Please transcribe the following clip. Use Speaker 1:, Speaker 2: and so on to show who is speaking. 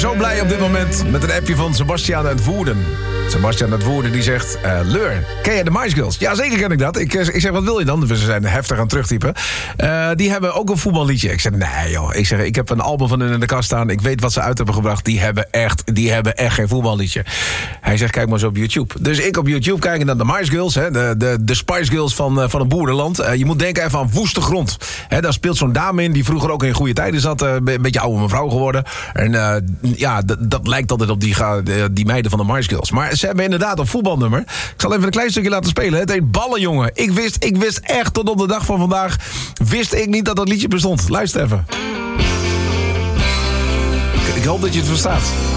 Speaker 1: zo blij op dit moment met een appje van Sebastian uit Woerden. Sebastian uit Woerden die zegt... Leur, ken jij de Mice Girls? Ja, zeker ken ik dat. Ik zeg, wat wil je dan? Ze zijn heftig aan het terugtypen. Die hebben ook een voetballiedje. Ik zeg, nee joh. Ik heb een album van hun in de kast staan. Ik weet wat ze uit hebben gebracht. Die hebben echt geen voetballiedje. Hij zegt, kijk maar eens op YouTube. Dus ik op YouTube kijken naar de Mice Girls. Hè, de Spice Girls van het boerenland. Je moet denken even aan woeste grond. Hè, daar speelt zo'n dame in die vroeger ook in goede tijden zat. Een beetje oude mevrouw geworden. En dat lijkt altijd op die meiden van de Mice Girls. Maar ze hebben inderdaad een voetbalnummer. Ik zal even een klein stukje laten spelen. Het heet Ballenjongen. Ik wist echt tot op de dag van vandaag... wist ik niet dat dat liedje bestond. Luister even. Ik hoop dat je het verstaat.